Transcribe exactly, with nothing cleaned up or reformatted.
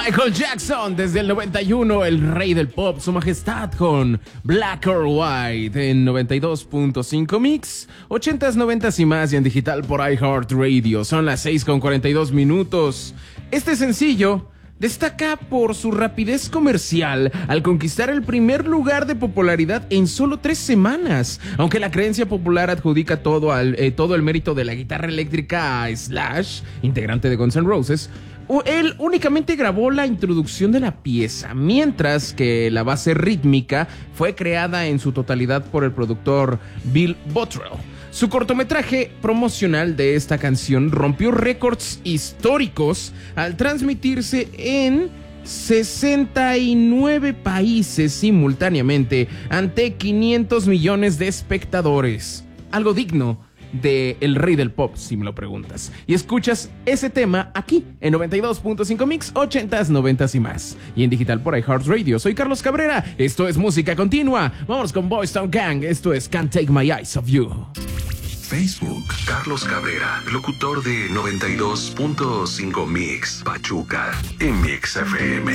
Michael Jackson desde el noventa y uno, el rey del pop, su majestad con Black or White en noventa y dos punto cinco Mix, ochentas, noventas y más y en digital por iHeartRadio. Son las seis con cuarenta y dos minutos. Este sencillo destaca por su rapidez comercial al conquistar el primer lugar de popularidad en solo tres semanas. Aunque la creencia popular adjudica todo, al, eh, todo el mérito de la guitarra eléctrica a Slash, integrante de Guns N' Roses, él únicamente grabó la introducción de la pieza, mientras que la base rítmica fue creada en su totalidad por el productor Bill Bottrell. Su cortometraje promocional de esta canción rompió récords históricos al transmitirse en sesenta y nueve países simultáneamente ante quinientos millones de espectadores. Algo digno de el rey del pop, si me lo preguntas. Y escuchas ese tema aquí en noventa y dos punto cinco Mix, ochentas, noventas y más. Y en digital por iHeartRadio. Soy Carlos Cabrera. Esto es música continua. Vamos con Boys Town Gang. Esto es Can't Take My Eyes Off You. Facebook, Carlos Cabrera, locutor de noventa y dos punto cinco Mix, Pachuca, en Mix F M.